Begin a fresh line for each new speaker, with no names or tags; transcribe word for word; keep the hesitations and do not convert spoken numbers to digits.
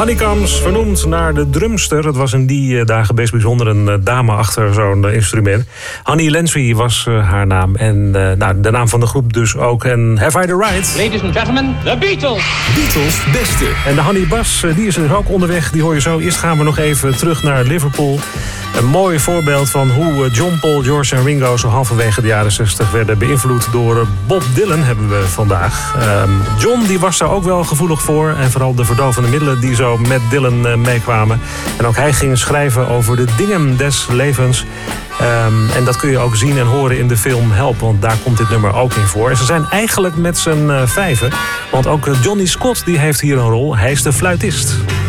Honeycombs, vernoemd naar de drumster. Het was in die dagen best bijzonder, een dame achter zo'n instrument. Honey Lansbury was haar naam. En uh, nou, de naam van de groep dus ook. En Have I the Right?
Ladies and gentlemen, the Beatles.
Beatles beste.
En de Honey Bass, die is er ook onderweg. Die hoor je zo. Eerst gaan we nog even terug naar Liverpool. Een mooi voorbeeld van hoe John, Paul, George en Ringo zo halverwege de jaren zestig werden beïnvloed door Bob Dylan, hebben we vandaag. Um, John die was daar ook wel gevoelig voor. En vooral de verdovende middelen die zo met Dylan uh, meekwamen. En ook hij ging schrijven over de dingen des levens. Um, en dat kun je ook zien en horen in de film Help, want daar komt dit nummer ook in voor. En ze zijn eigenlijk met z'n uh, vijven. Want ook Johnny Scott die heeft hier een rol. Hij is de fluitist.